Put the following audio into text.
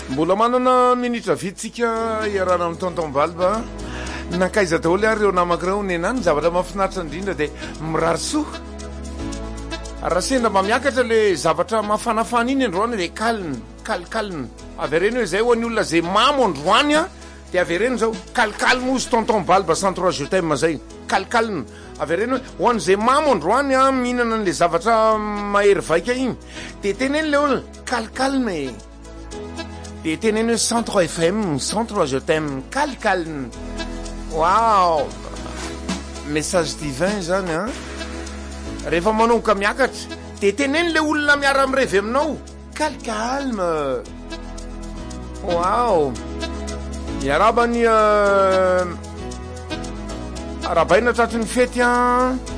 mbola manana minitra vitsika iarana amin'ny tonton Balba nankaiza daholo ary reo namakireo ny enany zavatra mahafinaritra indrindra dia mirarisoa raha sendra mamiakatra le zavatra mafanafana iny androany dia calme avy areny hoe zay ho any olona zay mamo androany a dia avy areny zao calme ozy tonton Balba 103 je t'aime zay calme avy areny hoe ho an'izay mamo androany a mihinana an'le zavatra mahery vaika iny dia teneny le olona calme dia teneny hoe 103 FM 103 je t'aime calme wow message divin zany a rehefa manomboka miakatra dia teneny le olona miara mirevy aminao calme wow miarabany arabaina tratry ny fety a